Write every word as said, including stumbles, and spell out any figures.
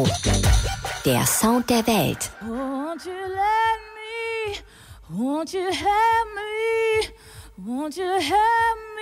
Der Sound der Welt. Won't you let me, won't you help me, won't you help me?